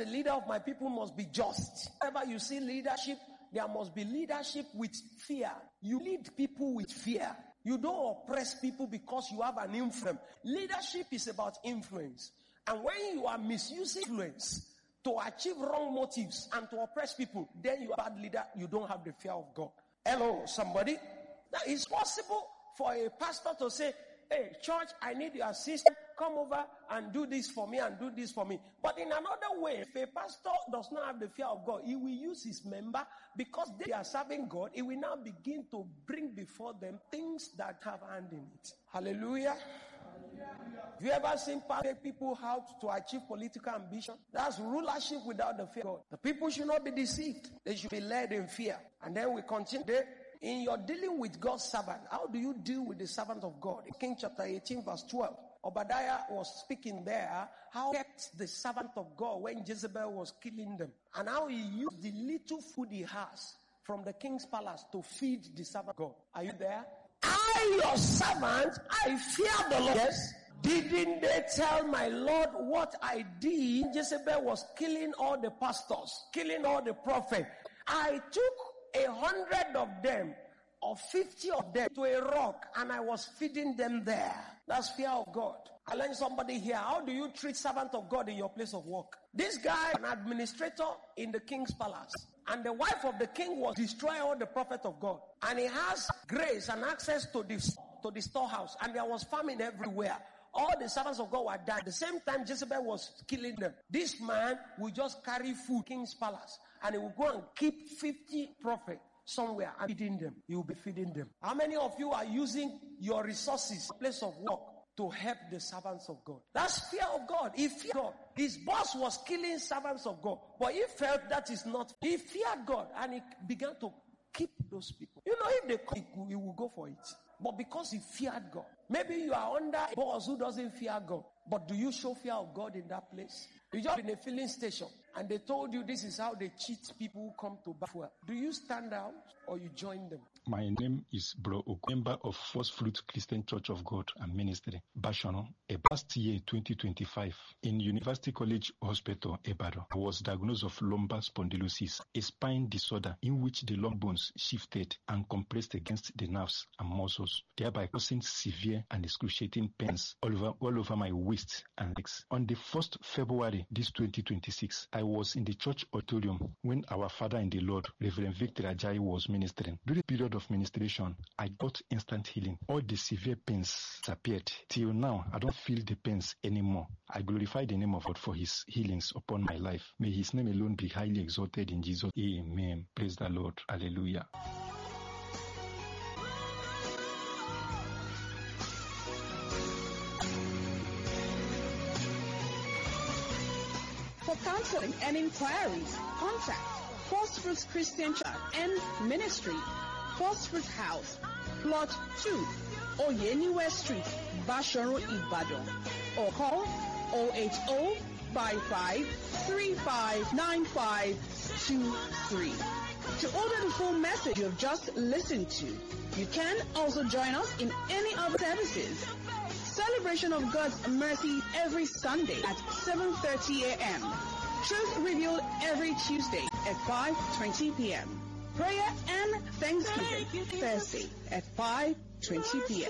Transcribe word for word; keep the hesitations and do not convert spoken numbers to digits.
the leader of my people must be just. Whenever you see leadership, there must be leadership with fear. You lead people with fear. You don't oppress people because you have an influence. Leadership is about influence. And when you are misusing influence to achieve wrong motives and to oppress people, then you are a bad leader. You don't have the fear of God. Hello, somebody. Now, it's possible for a pastor to say, hey, church, I need your assistance. Come over and do this for me and do this for me. But in another way, if a pastor does not have the fear of God, he will use his member because they are serving God. He will now begin to bring before them things that have hand in it. Hallelujah. Have you ever seen people how to achieve political ambition? That's rulership without the fear of God. The people should not be deceived. They should be led in fear. And then we continue. In your dealing with God's servant, how do you deal with the servant of God? In King chapter eighteen verse twelve, Obadiah was speaking there how he kept the servant of God when Jezebel was killing them. And how he used the little food he has from the king's palace to feed the servant of God. Are you there? I, your servant, I fear the Lord. Yes. Didn't they tell my Lord what I did? Jezebel was killing all the pastors, killing all the prophets. I took a hundred of them, or fifty of them, to a rock, and I was feeding them there. That's fear of God. I learned somebody here. How do you treat servant of God in your place of work? This guy, an administrator in the king's palace, and the wife of the king was destroying all the prophets of God. And he has grace and access to this to the storehouse, and there was famine everywhere. All the servants of God were dying. At the same time, Jezebel was killing them. This man will just carry food, king's palace, and he will go and keep fifty prophets somewhere and feeding them. He will be feeding them. How many of you are using your resources, place of work, to help the servants of God? That's fear of God. He feared God. His boss was killing servants of God, but he felt that is not. He feared God, and he began to keep those people. You know, if they come, he will go for it. But because he feared God. Maybe you are under a boss who doesn't fear God. But do you show fear of God in that place? You just in a filling station and they told you this is how they cheat people who come to buy fuel. Do you stand out or you join them? My name is Bro Oku, member of First Fruit Christian Church of God and Ministry, Bashono. Last year, twenty twenty-five, in University College Hospital, Ibadan, I was diagnosed of lumbar spondylosis, a spine disorder in which the long bones shifted and compressed against the nerves and muscles, thereby causing severe and excruciating pains all over, all over my waist and legs. On the first of February, this twenty twenty-six, I was in the church auditorium when our Father in the Lord, Reverend Victor Ajayi, was ministering. During the period of ministration, I got instant healing. All the severe pains disappeared. Till now, I don't feel the pains anymore. I glorify the name of God for his healings upon my life. May his name alone be highly exalted in Jesus. Amen. Praise the Lord. Hallelujah. For counseling and inquiries, contact First Fruits Christian Church and Ministry, First Fruit House, Plot two, Oyeniwe Street, Bashono, Ibadan, or call oh eight oh, five five three five nine five two three. To order the full message you have just listened to, you can also join us in any other services. Celebration of God's mercy every Sunday at seven thirty a.m. Truth Revealed every Tuesday at five twenty p.m. Prayer and Thanksgiving Thursday at five twenty p.m.